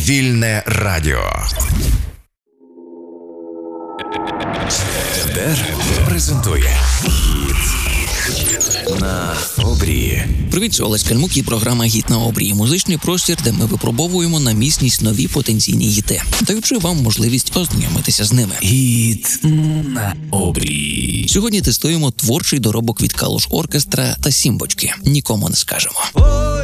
Вільне радіо. ДР презентує «Гіт на обрії». Привіт, це Олесь Кальмук і програма «Гіт на обрії». Музичний простір, де ми випробовуємо на міцність нові потенційні гіти, даючи вам можливість ознайомитися з ними. «Гіт на обрії». Сьогодні тестуємо творчий доробок від Калуш Оркестра та Сімбочки. Нікому не скажемо.